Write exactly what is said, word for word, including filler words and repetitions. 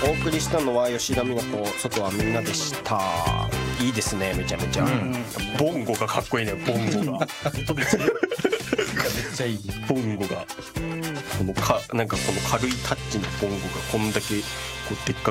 お送りしたのは吉田美奈子、外はみんなでした。いいですね、めちゃめちゃ、うん、ボンゴがかっこいいね。ボンゴがめっちゃいい。ボンゴがこのかなんかこの軽いタッチのボンゴがこんだけこうでっか